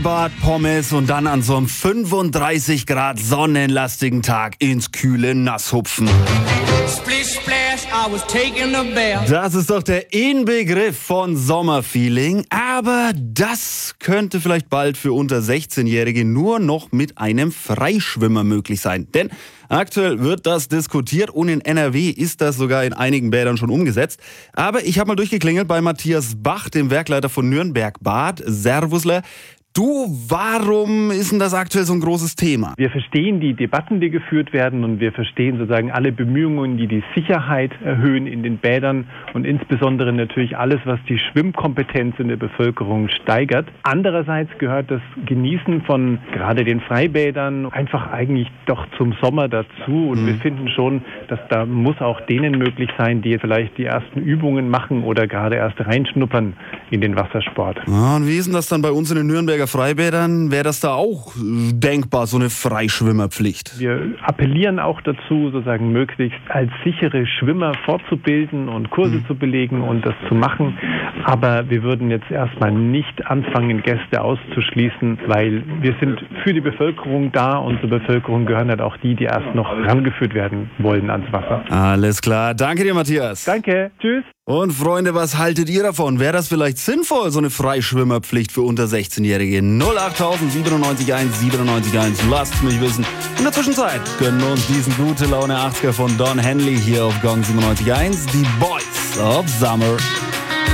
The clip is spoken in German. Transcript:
Bad, Pommes und dann an so einem 35 Grad sonnenlastigen Tag ins kühle Nasshupfen. Das ist doch der Inbegriff von Sommerfeeling, aber das könnte vielleicht bald für unter 16-Jährige nur noch mit einem Freischwimmer möglich sein. Denn aktuell wird das diskutiert und in NRW ist das sogar in einigen Bädern schon umgesetzt. Aber ich habe mal durchgeklingelt bei Matthias Bach, dem Werkleiter von Nürnberg Bad. Servusle. Du, warum ist denn das aktuell so ein großes Thema? Wir verstehen die Debatten, die geführt werden, und wir verstehen sozusagen alle Bemühungen, die die Sicherheit erhöhen in den Bädern und insbesondere natürlich alles, was die Schwimmkompetenz in der Bevölkerung steigert. Andererseits gehört das Genießen von gerade den Freibädern einfach eigentlich doch zum Sommer dazu, und wir finden schon, dass da muss auch denen möglich sein, die vielleicht die ersten Übungen machen oder gerade erst reinschnuppern in den Wassersport. Ja, und wie ist denn das dann bei uns in den Nürnberger Freibädern? Wäre das da auch denkbar, so eine Freischwimmerpflicht? Wir appellieren auch dazu, sozusagen möglichst als sichere Schwimmer fortzubilden und Kurse zu belegen und das zu machen. Aber wir würden jetzt erstmal nicht anfangen, Gäste auszuschließen, weil wir sind für die Bevölkerung da, und zur Bevölkerung gehören halt auch die, die erst noch rangeführt werden wollen ans Wasser. Alles klar. Danke dir, Matthias. Danke. Tschüss. Und Freunde, was haltet ihr davon? Wäre das vielleicht sinnvoll, so eine Freischwimmerpflicht für unter 16-Jährige? 08000 97 1, lasst mich wissen. In der Zwischenzeit gönnen wir uns diesen gute Laune 80er von Don Henley hier auf Gong 97.1, die Boys of Summer.